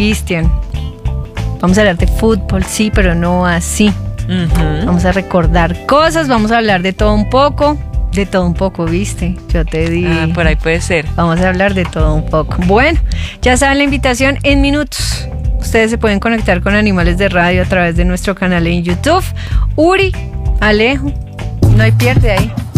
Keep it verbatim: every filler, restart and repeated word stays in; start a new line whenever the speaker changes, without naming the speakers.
Cristian. Vamos a hablar de fútbol, sí, pero no así.
Uh-huh.
Vamos a recordar cosas, vamos a hablar de todo un poco. De todo un poco, ¿viste? Yo te di.
Ah, por ahí puede ser.
Vamos a hablar de todo un poco. Bueno, ya saben la invitación en minutos. Ustedes se pueden conectar con Animales de Radio a través de nuestro canal en YouTube. Uri, Alejo, no hay pierde ahí.